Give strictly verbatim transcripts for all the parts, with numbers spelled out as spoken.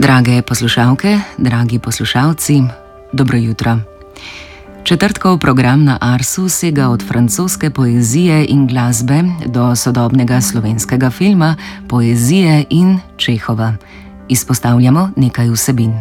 Drage poslušalke, dragi poslušalci, dobro jutro. Četrtkov program na Arsu sega od francoske poezije in glasbe do sodobnega slovenskega filma, poezije in Čehova. Izpostavljamo nekaj vsebin.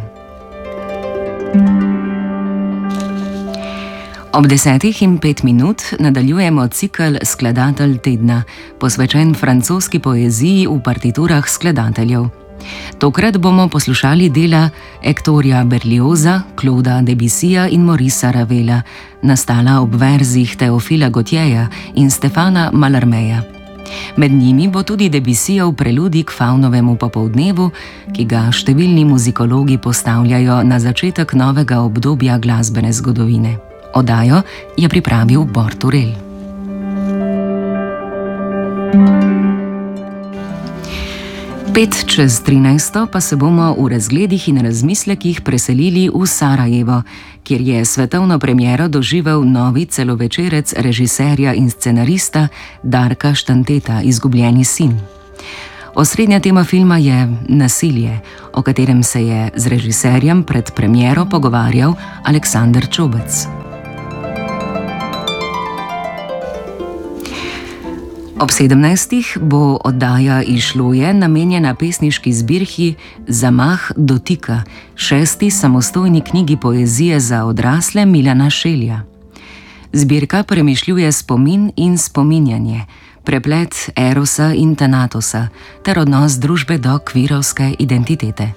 Ob desetih in pet minut nadaljujemo cikel Skladatelj tedna, posvečen francoski poeziji v partiturah skladateljev. Tokrat bomo poslušali dela Hectorja Berlioza, Clauda Debussija in Maurica Ravela, nastala ob verzih Teofila Gautieja in Stefana Mallarméja. Med njimi bo tudi Debussyjev preludij k Faunovemu popoldnevu, ki ga številni muzikologi postavljajo na začetek novega obdobja glasbene zgodovine. Oddajo je pripravil Bor Turel. Pet čez trinajsto pa se bomo v razgledih in razmislekih preselili v Sarajevo, kjer je svetovno premiero doživel novi celovečerec režiserja in scenarista Darka Štanteta, Izgubljeni sin. Osrednja tema filma je nasilje, o katerem se je z režiserjem pred premiero pogovarjal Aleksander Čobec. Ob sedemnajstih bo oddaja Išloje namenjena pesniški zbirki Zamah dotika, šesti samostojni knjigi poezije za odrasle Milana Šelja. Zbirka premišljuje spomin in spominjanje, preplet erosa in tanatosa ter odnos družbe do kvirovske identitete.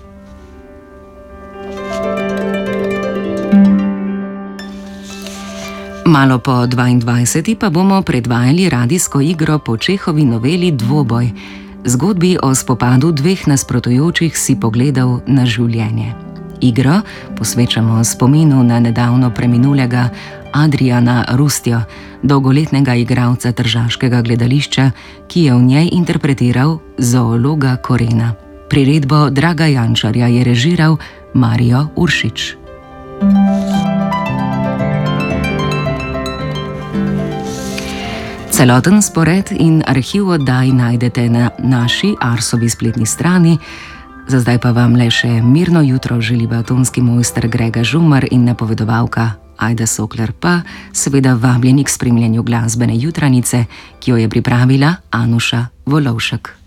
Malo po dvaindvajseti pa bomo predvajali radijsko igro po Čehovi noveli Dvoboj, zgodbi o spopadu dveh nasprotujočih si pogledov na življenje. Igro posvečamo spominu na nedavno preminulega Adriana Rustjo, dolgoletnega igralca tržaškega gledališča, ki je v njej interpretiral zoologa Korena. Priredbo Draga Jančarja je režiral Mario Uršič. Celoten spored in arhiv oddaj najdete na naši Arsovi spletni strani. Za zdaj pa vam le še mirno jutro želiva tonski mojster Grega Žumar in napovedovalka Ajda Sokler, pa seveda vabljeni k spremljanju glasbene jutranice, ki jo je pripravila Anuša Volovšek.